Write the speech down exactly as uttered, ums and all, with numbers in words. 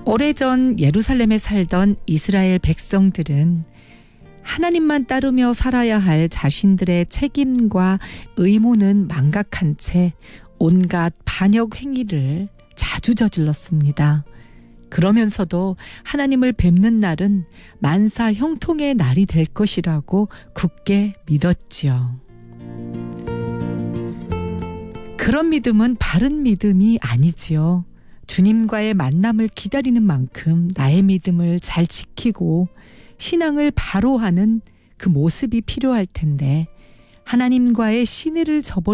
오래전 예루살렘에 살던 이스라엘 백성들은 하나님만 따르며 살아야 할 자신들의 책임과 의무는 망각한 채 온갖 반역 행위를 자주 저질렀습니다. 그러면서도 하나님을 뵙는 날은 만사 형통의 날이 될 것이라고 굳게 믿었지요. 그런 믿음은 바른 믿음이 아니지요. 주님과의 만남을 기다리는 만큼 나의 믿음을 잘 지키고 신앙을 바로 하는 그 모습이 필요할 텐데 하나님과의 신의를 저버리는